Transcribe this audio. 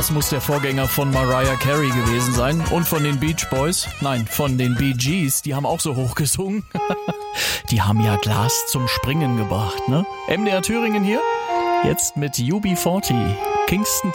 Das muss der Vorgänger von Mariah Carey gewesen sein. Und von den Beach Boys. Nein, von den Bee Gees. Die haben auch so hoch gesungen. Die haben ja Glas zum Springen gebracht, ne? MDR Thüringen hier. Jetzt mit UB40. Kingston